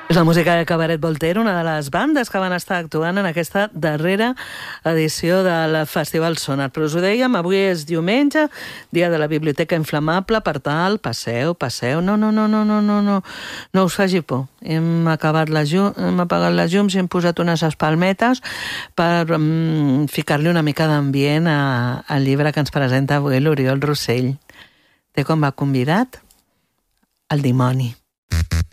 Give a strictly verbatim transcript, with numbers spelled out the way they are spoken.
És la música de Cabaret Voltaire, una de les bandes que van estar actuant en aquesta darrera edició del Festival Sonar. Però us ho dèiem, avui és diumenge, dia de la Biblioteca Inflamable, per tal, passeu, passeu. No, no, no, no, no, no, no, no us faci por. Hem acabat la llum, hem apagat les llums i hem posat unes espalmetes per um, ficar-li una mica d'ambient al llibre que ens presenta avui l'Oriol Rossell. Té com a convidat el dimoni.